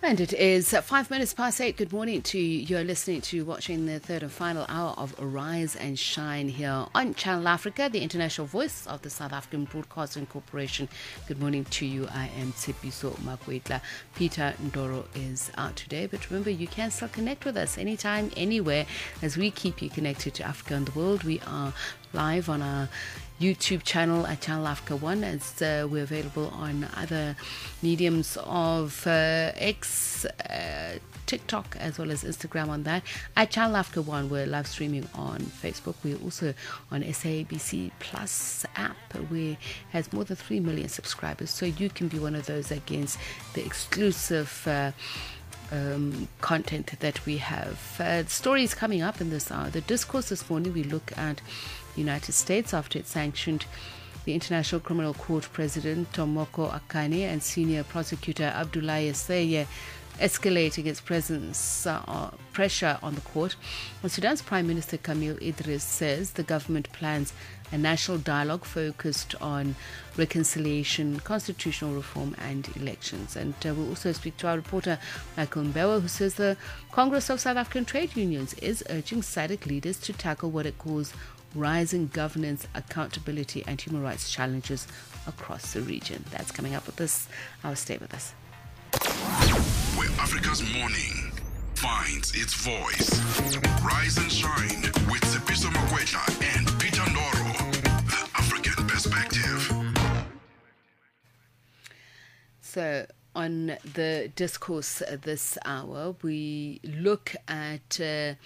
And it is 8:05. Good morning to you. You're listening to, watching the third and final hour of Rise and Shine here on Channel Africa, the international voice of the South African Broadcasting Corporation. Good morning to you. I am Tshepiso Makwetla. Peter Ndoro is out today, but remember, you can still connect with us anytime, anywhere, as we keep you connected to Africa and the world. We are live on our YouTube channel at Channel Africa 1, as we're available on other mediums of X, TikTok, as well as Instagram on that. At Channel Africa 1, we're live streaming on Facebook. We're also on SABC Plus app, where has more than 3 million subscribers. So you can be one of those that gains the exclusive content that we have. Stories coming up in this hour. The discourse this morning, we look at the United States after it sanctioned the International Criminal Court President Tomoko Akane and senior prosecutor Abdoulaye Seye, escalating its pressure on the court. And Sudan's Prime Minister Camille Idris says the government plans a national dialogue focused on reconciliation, constitutional reform and elections. And we'll also speak to our reporter Michael Mbewa, who says the Congress of South African Trade Unions is urging SADC leaders to tackle what it calls rising governance, accountability and human rights challenges across the region. That's coming up with this. I'll stay with us. Where Africa's morning finds its voice. Rise and shine with Tshepiso Makwetla and Peter Ndoro. The African perspective. So, on the discourse this hour, we look at the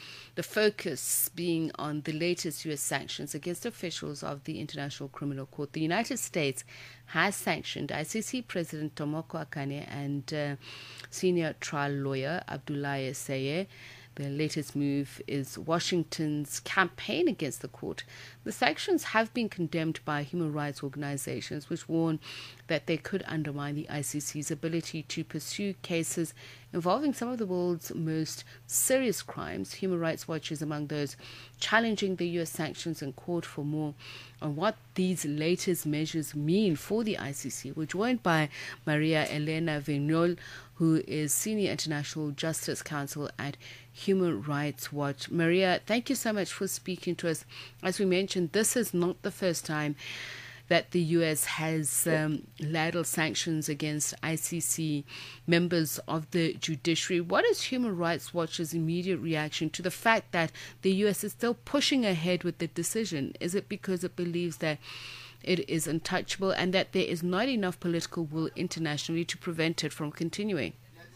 focus being on the latest U.S. sanctions against officials of the International Criminal Court. The United States has sanctioned ICC President Tomoko Akane and senior trial lawyer Abdoulaye Seye. The latest move is Washington's campaign against the court. The sanctions have been condemned by human rights organizations, which warn that they could undermine the ICC's ability to pursue cases involving some of the world's most serious crimes. Human Rights Watch is among those challenging the U.S. sanctions in court. For more on what these latest measures mean for the ICC, we're joined by Maria Elena Vignol, who is Senior International Justice Counsel at Human Rights Watch. Maria, thank you so much for speaking to us. As we mentioned, this is not the first time that the U.S. has ladled sanctions against ICC members of the judiciary. What is Human Rights Watch's immediate reaction to the fact that the U.S. is still pushing ahead with the decision? Is it because it believes that it is untouchable and that there is not enough political will internationally to prevent it from continuing?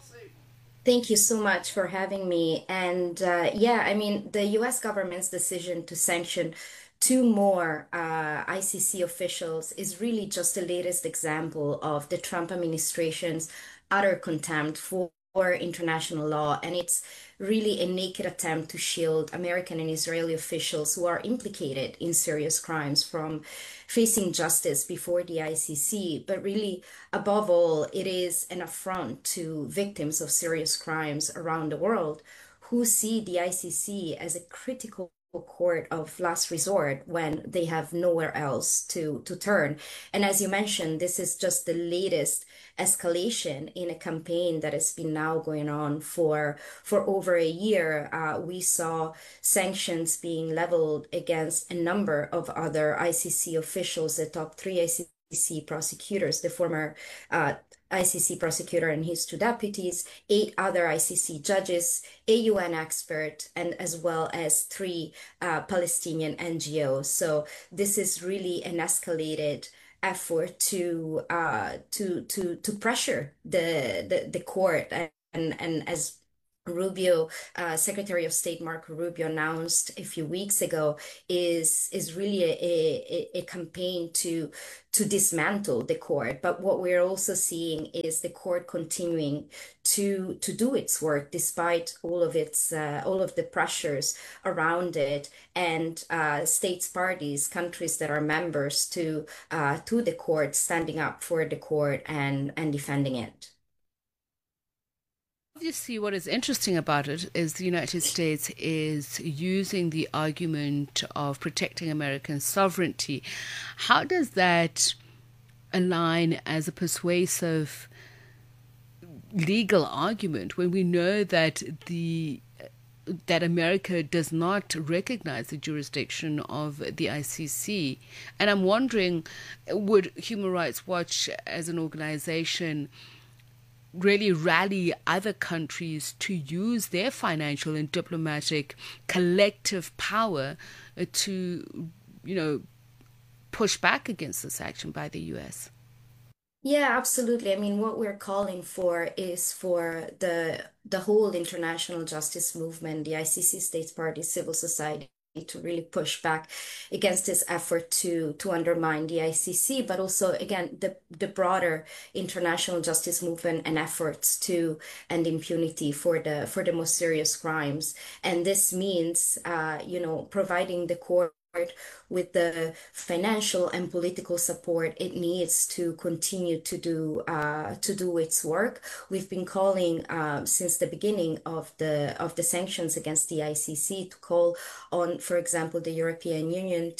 Thank you so much for having me. And the U.S. government's decision to sanction two more ICC officials is really just the latest example of the Trump administration's utter contempt for international law. And it's really a naked attempt to shield American and Israeli officials who are implicated in serious crimes from facing justice before the ICC. But really, above all, it is an affront to victims of serious crimes around the world who see the ICC as a critical court of last resort when they have nowhere else to turn. And as you mentioned, this is just the latest escalation in a campaign that has been now going on for over a year. We saw sanctions being leveled against a number of other ICC officials, the top three ICC prosecutors, the former ICC prosecutor and his two deputies, 8 other ICC judges, a UN expert, and as well as 3 Palestinian NGOs. So this is really an escalated effort to pressure the court, and as Rubio, Secretary of State Marco Rubio announced a few weeks ago, is really a campaign to dismantle the court. But what we're also seeing is the court continuing to do its work despite all of the pressures around it, and states parties, countries that are members to the court, standing up for the court and defending it. Obviously, what is interesting about it is the United States is using the argument of protecting American sovereignty. How does that align as a persuasive legal argument when we know that America does not recognize the jurisdiction of the ICC. And I'm wondering, would Human Rights Watch as an organization really rally other countries to use their financial and diplomatic collective power to, push back against this action by the US? Yeah, absolutely. I mean, what we're calling for is for the whole international justice movement, the ICC states parties, civil society to really push back against this effort to undermine the ICC, but also again the broader international justice movement and efforts to end impunity for the most serious crimes. And this means providing the court with the financial and political support it needs to continue to do its work. We've been calling since the beginning of the sanctions against the ICC to call on, for example, the European Union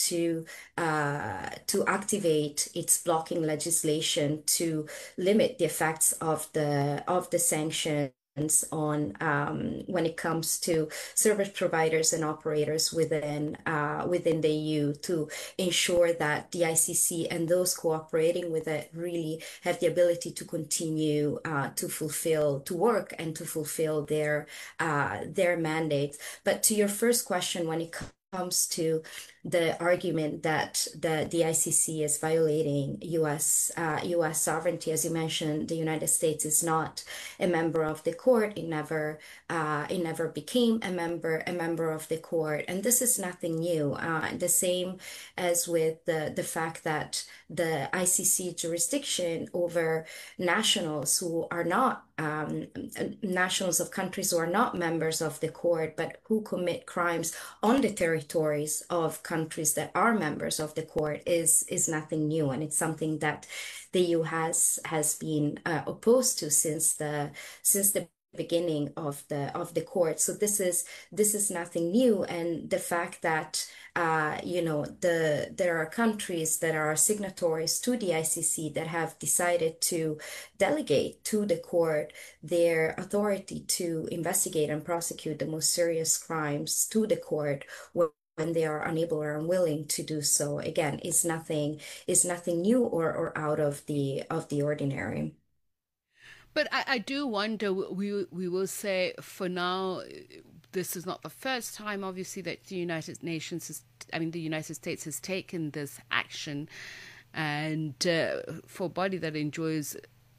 to activate its blocking legislation to limit the effects of the sanctions on when it comes to service providers and operators within the EU to ensure that the ICC and those cooperating with it really have the ability to continue to work and to fulfill their mandates. But to your first question, when it comes to the argument that the ICC is violating US sovereignty. As you mentioned, the United States is not a member of the court. It never became a member of the court, and this is nothing new. The same as with the fact that the ICC jurisdiction over nationals who are not nationals of countries who are not members of the court, but who commit crimes on the territories of countries that are members of the court is nothing new, and it's something that the EU has been opposed to since the beginning of the court. So this is nothing new, and the fact that there are countries that are signatories to the ICC that have decided to delegate to the court their authority to investigate and prosecute the most serious crimes to the court when they are unable or unwilling to do so, again, is nothing new or out of the ordinary. But I do wonder, we will say for now, this is not the first time, obviously, that the the United States has taken this action, and for a body that enjoys,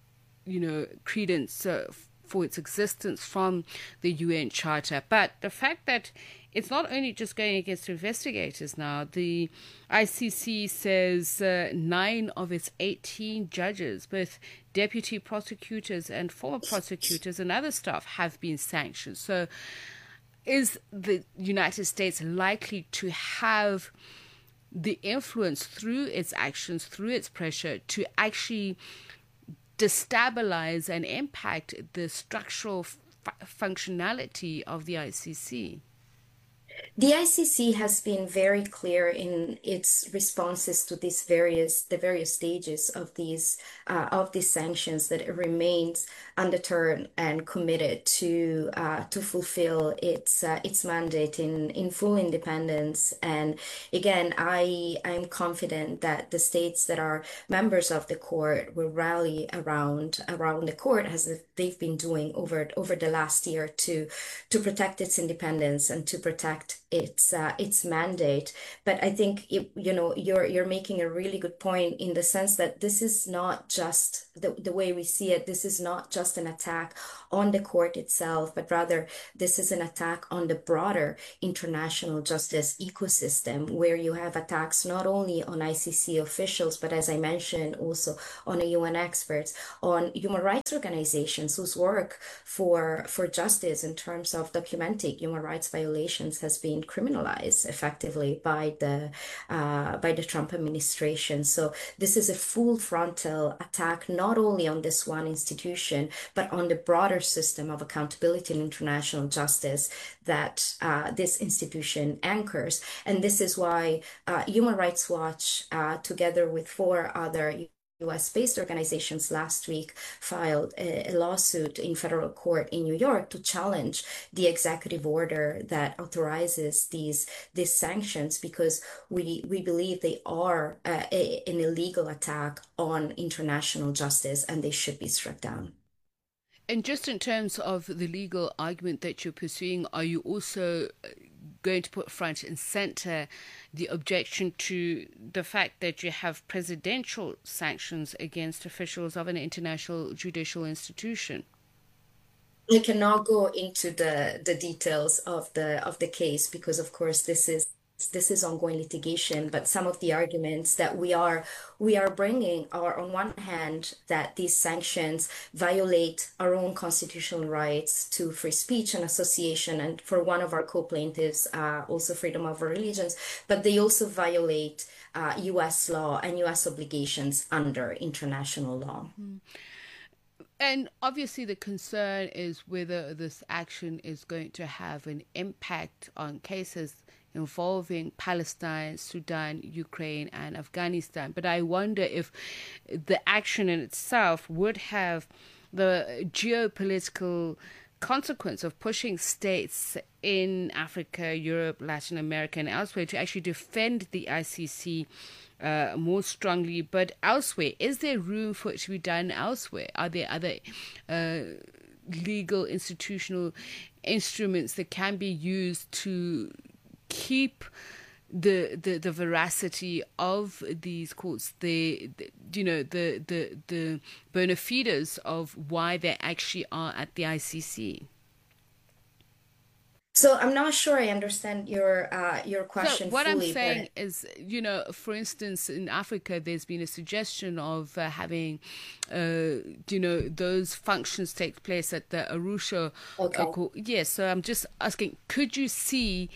credence for its existence from the UN Charter. But the fact that it's not only just going against investigators now, the ICC says 9 of its 18 judges, both deputy prosecutors and former prosecutors and other staff, have been sanctioned. So is the United States likely to have the influence through its actions, through its pressure, to actually destabilize and impact the structural functionality of the ICC? The ICC has been very clear in its responses to the various stages of these sanctions that it remains undeterred and committed to fulfill its mandate in full independence. And again, I'm confident that the states that are members of the court will rally around the court, as they've been doing over the last year, to protect its independence and to protect its mandate. But I think you're making a really good point in the sense that this is not just the way we see it. This is not just an attack on the court itself, but rather this is an attack on the broader international justice ecosystem, where you have attacks not only on ICC officials, but as I mentioned, also on UN experts, on human rights organizations whose work for justice in terms of documenting human rights violations has been criminalized effectively by the Trump administration. So this is a full frontal attack not only on this one institution, but on the broader system of accountability and international justice that this institution anchors. And this is why Human Rights Watch, together with 4 other US-based organizations last week filed a lawsuit in federal court in New York to challenge the executive order that authorizes these sanctions, because we believe they are an illegal attack on international justice and they should be struck down. And just in terms of the legal argument that you're pursuing, are you also going to put front and center the objection to the fact that you have presidential sanctions against officials of an international judicial institution? I cannot go into the details of the case because, of course, this is ongoing litigation, but some of the arguments that we are bringing are, on one hand, that these sanctions violate our own constitutional rights to free speech and association, and for one of our co-plaintiffs, also freedom of religions, but they also violate U.S. law and U.S. obligations under international law. Mm. And obviously the concern is whether this action is going to have an impact on cases involving Palestine, Sudan, Ukraine, and Afghanistan. But I wonder if the action in itself would have the geopolitical consequence of pushing states in Africa, Europe, Latin America, and elsewhere to actually defend the ICC more strongly. But elsewhere, is there room for it to be done elsewhere? Are there other legal institutional instruments that can be used to keep the veracity of these courts, the bona fides of why they actually are at the ICC? So I'm not sure I understand your question fully. So what fully, I'm saying is, for instance, in Africa, there's been a suggestion of having, those functions take place at the Arusha. Okay. Yes. So I'm just asking, could you see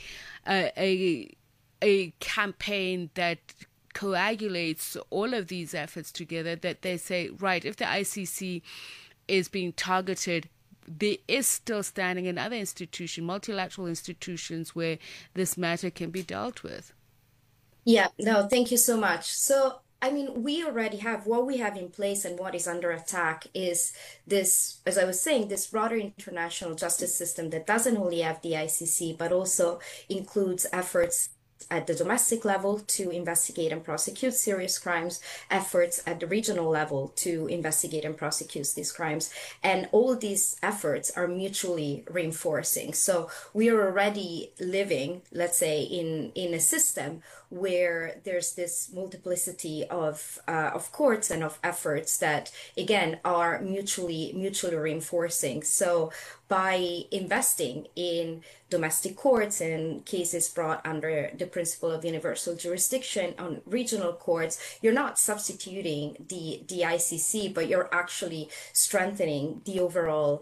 a campaign that coagulates all of these efforts together, that they say, right, if the ICC is being targeted, there is still standing in other institutions, multilateral institutions, where this matter can be dealt with? Yeah, no, thank you so much. So, I mean, we already have what we have in place, and what is under attack is this, as I was saying, this broader international justice system that doesn't only have the ICC, but also includes efforts at the domestic level to investigate and prosecute serious crimes, efforts at the regional level to investigate and prosecute these crimes. And all these efforts are mutually reinforcing. So we are already living, let's say, in a system where there's this multiplicity of courts and of efforts that, again, are mutually reinforcing. So by investing in domestic courts and cases brought under the principle of universal jurisdiction on regional courts, you're not substituting the ICC, but you're actually strengthening the overall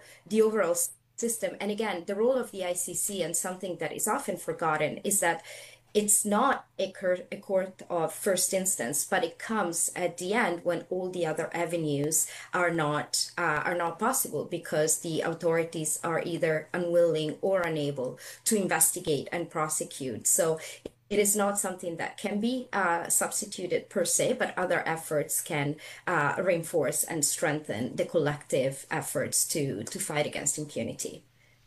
system. And again, the role of the ICC, and something that is often forgotten, is that it's not a court of first instance, but it comes at the end when all the other avenues are not possible, because the authorities are either unwilling or unable to investigate and prosecute. So it is not something that can be substituted per se, but other efforts can reinforce and strengthen the collective efforts to fight against impunity.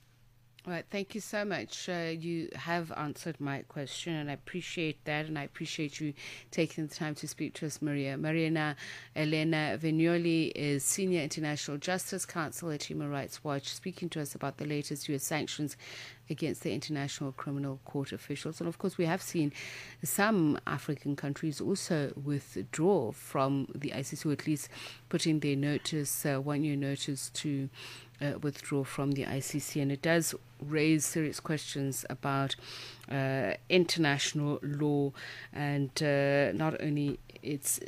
All right, thank you so much. You have answered my question, and I appreciate that, and I appreciate you taking the time to speak to us, Maria. Mariana Elena Vignoli is Senior International Justice Counsel at Human Rights Watch, speaking to us about the latest U.S. sanctions against the International Criminal Court officials. And of course, we have seen some African countries also withdraw from the ICC, or at least putting their notice, 1-year notice to withdraw from the ICC. And it does raise serious questions about international law and not only its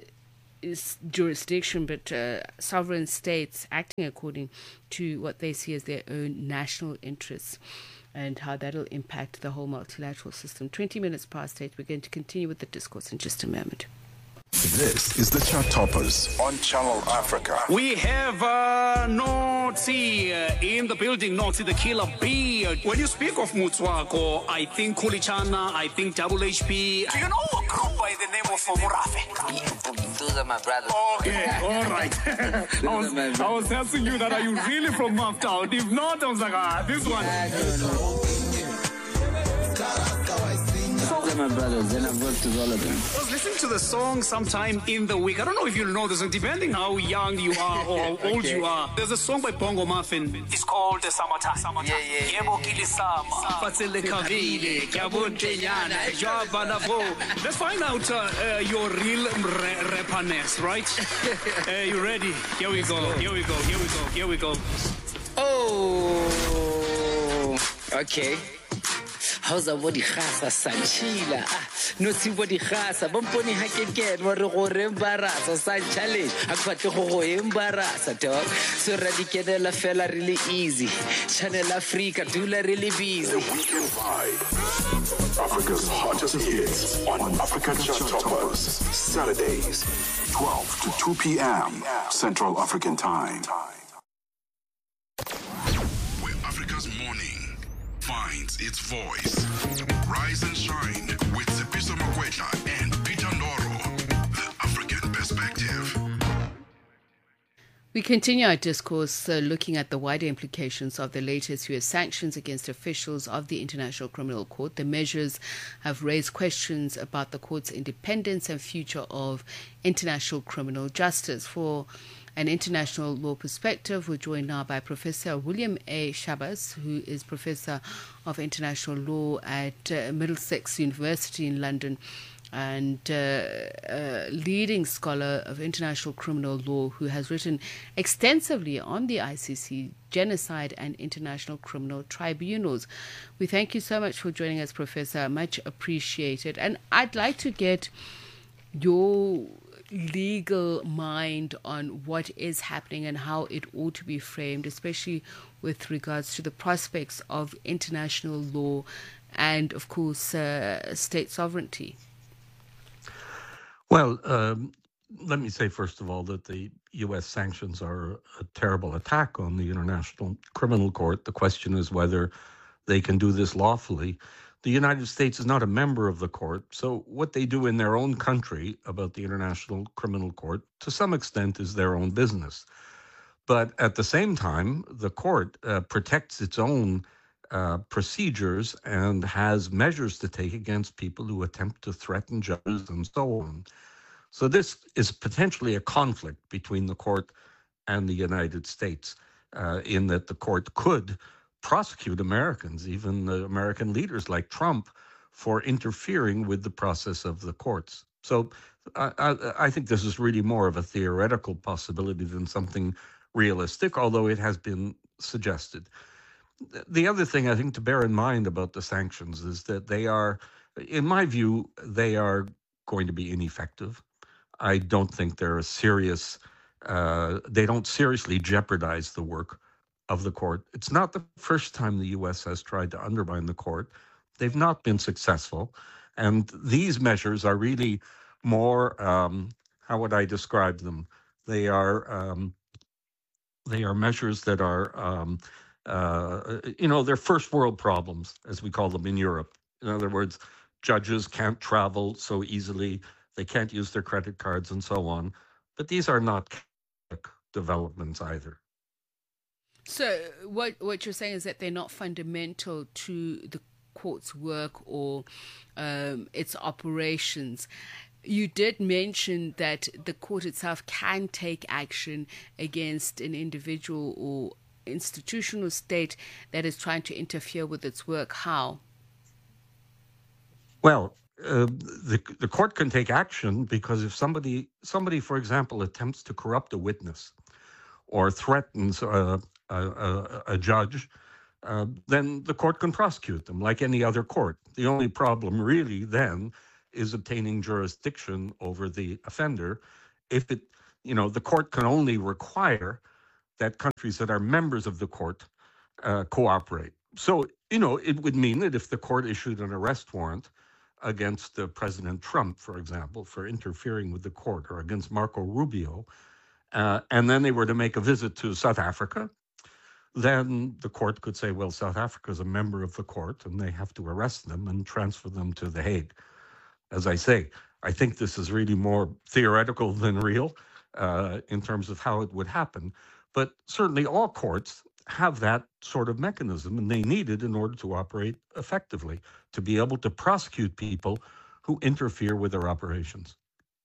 jurisdiction, but sovereign states acting according to what they see as their own national interests, and how that'll impact the whole multilateral system. 20 minutes past 8. We're going to continue with the discourse in just a moment. This is the Chart Toppers on Channel Africa. We have no Notsi in the building, Notsi the killer bee. When you speak of Mutswako, I think Kulichana, I think Double HP. Do you know a group by the name of Murafe? Those are my brothers. Okay, all right. I was asking you that, are you really from Maftown? If not, I was like, this one. Those are my brothers, and I've worked with all of them. I was listening to the song sometime in the week. I don't know if you'll know this, and depending how young you are or how old you are. There's a song by Bongo Muffin. It's called The Summertime. Yeah. Let's find out your real rapperness, right? You ready? Here we go. Oh, okay. How's a body khasa sanchila? No see body khasa. Bomponi hakeket wa re go re embarasa sa challenge. Akwatle go embarasa dog. So radikedela fela really easy. Channel Africa dula really busy. The Weekend Vibe. Africa's hottest hits on Africa Chart Toppers. Saturdays, 12 to 2 p.m. Central African Time. Where Africa's morning finds its voice. Rise and shine with Sipiso Makwetla and Peter Ndoro. The African Perspective. We continue our discourse looking at the wider implications of the latest U.S. sanctions against officials of the International Criminal Court. The measures have raised questions about the court's independence and future of international criminal justice. For an international law perspective, we're joined now by Professor William A. Shabas, who is Professor of International Law at Middlesex University in London, and a leading scholar of international criminal law who has written extensively on the ICC, genocide and international criminal tribunals. We thank you so much for joining us, Professor. Much appreciated. And I'd like to get your legal mind on what is happening and how it ought to be framed, especially with regards to the prospects of international law and, of course, state sovereignty. Well, let me say, first of all, that the U.S. sanctions are a terrible attack on the International Criminal Court. The question is whether they can do this lawfully. The United States is not a member of the court, so what they do in their own country about the International Criminal Court, to some extent, is their own business. But at the same time, the court protects its own procedures and has measures to take against people who attempt to threaten judges and so on. So this is potentially a conflict between the court and the United States, in that the court could prosecute Americans, even the American leaders like Trump, for interfering with the process of the courts. So I think this is really more of a theoretical possibility than something realistic, although it has been suggested. The other thing I think to bear in mind about the sanctions is that they are, in my view, they are going to be ineffective. I don't think they're a serious, they don't seriously jeopardize the work of the court. It's not the first time the U.S. has tried to undermine the court. They've not been successful. And these measures are really more, how would I describe them? They are measures that are, they're first world problems, as we call them in Europe. In other words, judges can't travel so easily. They can't use their credit cards and so on. But these are not developments either. So what you're saying is that they're not fundamental to the court's work or its operations. You did mention that the court itself can take action against an individual or institutional state that is trying to interfere with its work. How? Well, the court can take action because if somebody, for example, attempts to corrupt a witness or threatens a judge, then the court can prosecute them like any other court. The only problem really then is obtaining jurisdiction over the offender. If the court can only require that countries that are members of the court cooperate. So, it would mean that if the court issued an arrest warrant against President Trump, for example, for interfering with the court, or against Marco Rubio, and then they were to make a visit to South Africa, then the court could say, well, South Africa is a member of the court and they have to arrest them and transfer them to The Hague. As I say, I think this is really more theoretical than real in terms of how it would happen. But certainly all courts have that sort of mechanism, and they need it in order to operate effectively, to be able to prosecute people who interfere with their operations.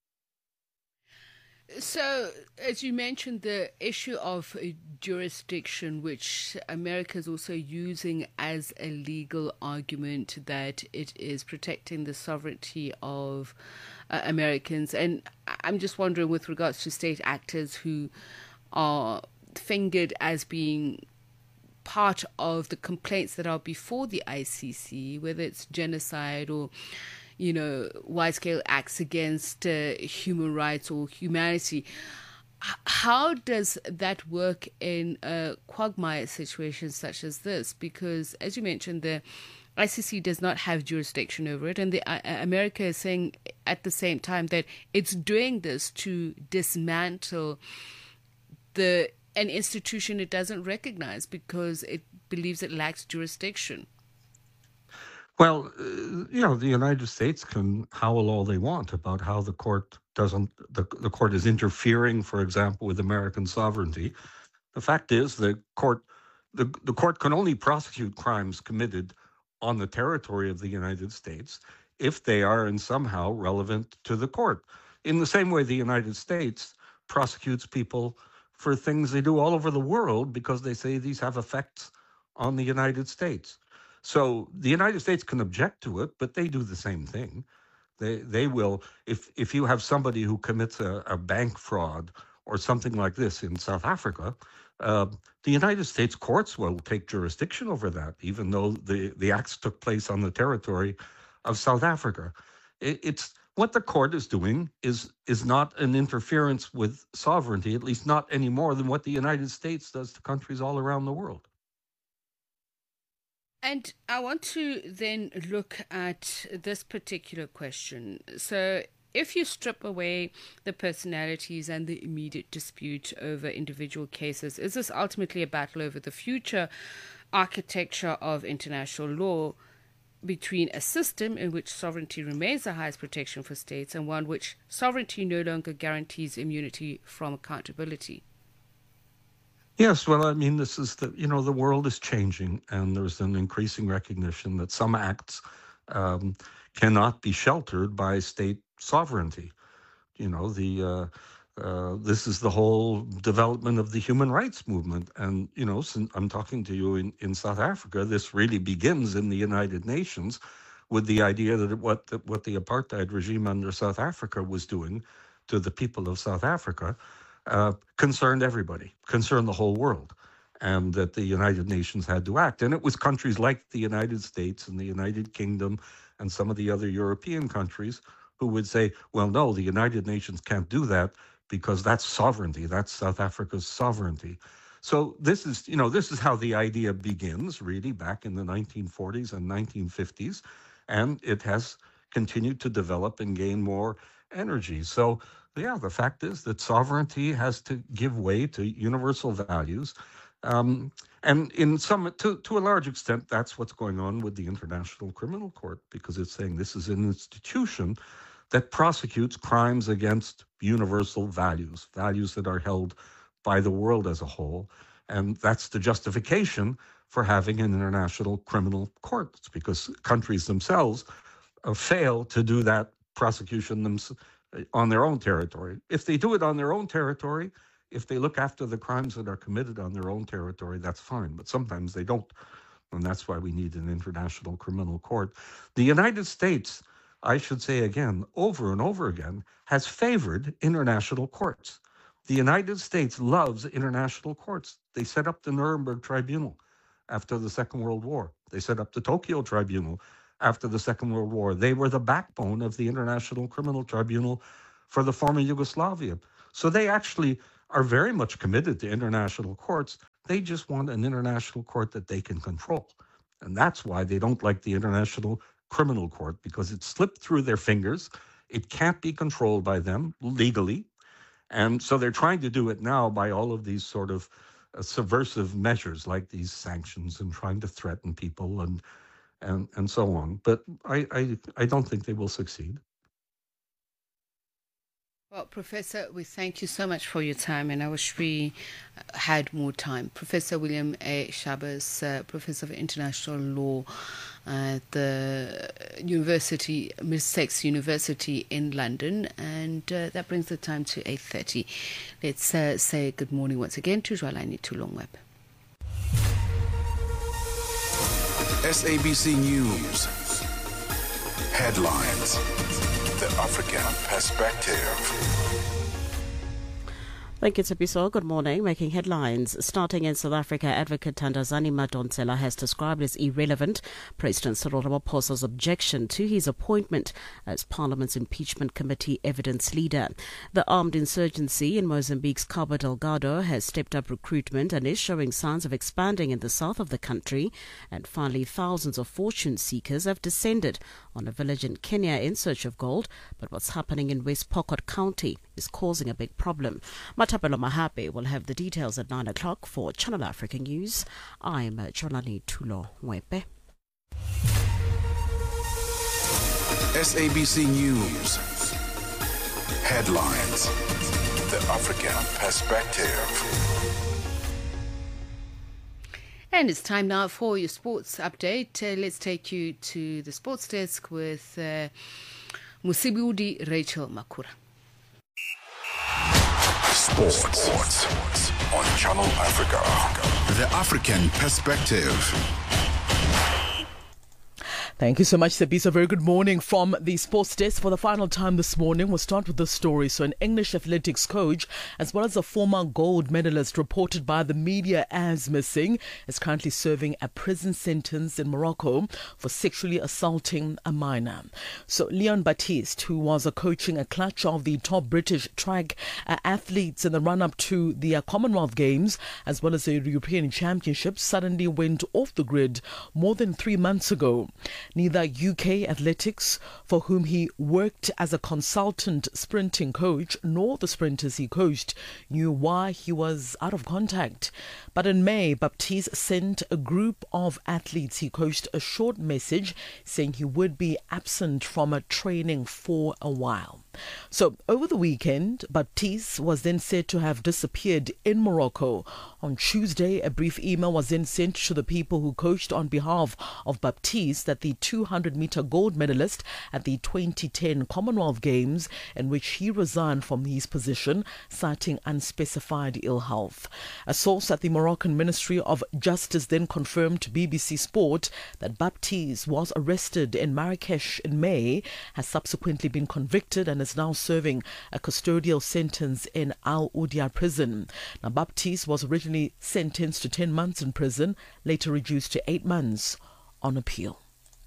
So, as you mentioned, the issue of jurisdiction, which America is also using as a legal argument that it is protecting the sovereignty of Americans. And I'm just wondering, with regards to state actors who are fingered as being part of the complaints that are before the ICC, whether it's genocide or wide-scale acts against human rights or humanity. How does that work in a quagmire situation such as this? Because, as you mentioned, the ICC does not have jurisdiction over it, and America is saying at the same time that it's doing this to dismantle an institution it doesn't recognize because it believes it lacks jurisdiction. Well, the United States can howl all they want about how the court the court is interfering, for example, with American sovereignty. The fact is the court can only prosecute crimes committed on the territory of the United States if they are in somehow relevant to the court. In the same way the United States prosecutes people for things they do all over the world because they say these have effects on the United States. So the United States can object to it, but they do the same thing. They will, if you have somebody who commits a bank fraud or something like this in South Africa, the United States courts will take jurisdiction over that, even though the acts took place on the territory of South Africa. It's what the court is doing is not an interference with sovereignty, at least not any more than what the United States does to countries all around the world. And I want to then look at this particular question. So if you strip away the personalities and the immediate dispute over individual cases, is this ultimately a battle over the future architecture of international law between a system in which sovereignty remains the highest protection for states and one which sovereignty no longer guarantees immunity from accountability? Yes, well, I mean, this is the world is changing, and there's an increasing recognition that some acts cannot be sheltered by state sovereignty. This is the whole development of the human rights movement. And, since I'm talking to you in South Africa, this really begins in the United Nations with the idea that what the apartheid regime under South Africa was doing to the people of South Africa concerned everybody, concerned the whole world, and that the United Nations had to act. And it was countries like the United States and the United Kingdom and some of the other European countries who would say, well, no, the United Nations can't do that because that's sovereignty, that's South Africa's sovereignty. So this is how the idea begins, really, back in the 1940s and 1950s, and it has continued to develop and gain more energy. So the fact is that sovereignty has to give way to universal values. And to a large extent, that's what's going on with the International Criminal Court, because it's saying this is an institution that prosecutes crimes against universal values that are held by the world as a whole. And that's the justification for having an International Criminal Court. It's because countries themselves fail to do that prosecution on their own territory. If they do it on their own territory, if they look after the crimes that are committed on their own territory, that's fine. But sometimes they don't. And that's why we need an International Criminal Court. The United States, I should say again, over and over again, has favored international courts. The United States loves international courts. They set up the Nuremberg Tribunal after the Second World War. They set up the Tokyo Tribunal after the Second World War. They were the backbone of the International Criminal Tribunal for the former Yugoslavia. So they actually are very much committed to international courts. They just want an international court that they can control. And that's why they don't like the International Criminal Court, because it slipped through their fingers. It can't be controlled by them legally. And so they're trying to do it now by all of these sort of subversive measures like these sanctions and trying to threaten people and so on. But I don't think they will succeed. Well, Professor, we thank you so much for your time, and I wish we had more time. Professor William A. Schabas, Professor of International Law at the Middlesex University in London, and that brings the time to 8:30. Let's say good morning once again to Jwalani Tulongweb. SABC News. Headlines. The African Perspective. Thank you, Tsepiso. Good morning. Making headlines. Starting in South Africa, Advocate Thandazani Madonsela has described as irrelevant President Cyril Ramaphosa's objection to his appointment as Parliament's Impeachment Committee evidence leader. The armed insurgency in Mozambique's Cabo Delgado has stepped up recruitment and is showing signs of expanding in the south of the country. And finally, thousands of fortune seekers have descended on a village in Kenya in search of gold. But what's happening in West Pokot County is causing a big problem. Matapelo Mahape will have the details at 9 o'clock for Channel Africa News. I'm Jolani Tulo Wepe. SABC News. Headlines. The African Perspective. And it's time now for your sports update. Let's take you to the sports desk with Musibudi Rachel Makura. Sports on Channel Africa. The African Perspective. Thank you so much, Sabisa. A very good morning from the sports desk. For the final time this morning, we'll start with this story. So an English athletics coach, as well as a former gold medalist reported by the media as missing, is currently serving a prison sentence in Morocco for sexually assaulting a minor. So Leon Baptiste, who was coaching a clutch of the top British track athletes in the run-up to the Commonwealth Games, as well as the European Championships, suddenly went off the grid more than 3 months ago. Neither UK Athletics, for whom he worked as a consultant sprinting coach, nor the sprinters he coached knew why he was out of contact. But in May, Baptiste sent a group of athletes he coached a short message saying he would be absent from a training for a while. So over the weekend, Baptiste was then said to have disappeared in Morocco. On Tuesday, a brief email was then sent to the people who coached on behalf of Baptiste, that the 200-meter gold medalist at the 2010 Commonwealth Games, in which he resigned from his position, citing unspecified ill health. A source at the Moroccan Ministry of Justice then confirmed to BBC Sport that Baptiste was arrested in Marrakesh in May, has subsequently been convicted and is now serving a custodial sentence in Al Udia prison. Now, Baptiste was originally sentenced to 10 months in prison, later reduced to 8 months on appeal.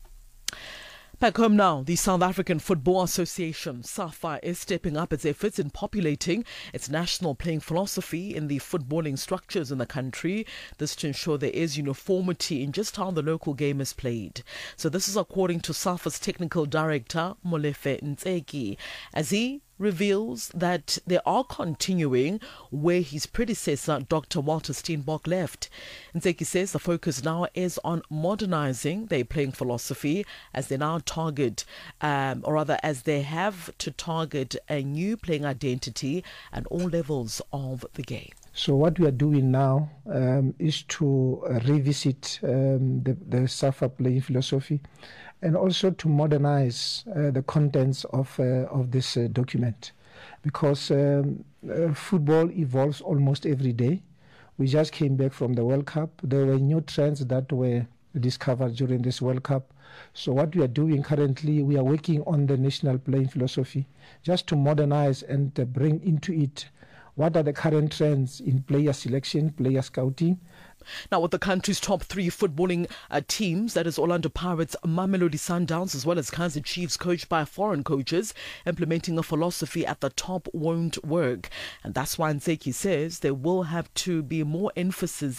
Back home now, the South African Football Association, SAFA, is stepping up its efforts in populating its national playing philosophy in the footballing structures in the country. This to ensure there is uniformity in just how the local game is played. So this is according to SAFA's technical director, Molefe Ntseki, as he reveals that they are continuing where his predecessor, Dr. Walter Steenbok, left. Ntseki says the focus now is on modernizing their playing philosophy as they now target, or rather as they have to target a new playing identity at all levels of the game. So what we are doing now is to revisit the SAFA playing philosophy, and also to modernize the contents of this document, because football evolves almost every day. We just came back from the World Cup. There were new trends that were discovered during this World Cup. So what we are doing currently, we are working on the national playing philosophy, just to modernize and bring into it what are the current trends in player selection, player scouting. Now, with the country's top 3 footballing teams, that is Orlando Pirates, Mamelodi Sundowns, as well as Kaizer Chiefs, coached by foreign coaches, implementing a philosophy at the top won't work. And that's why Ntseki says there will have to be more emphasis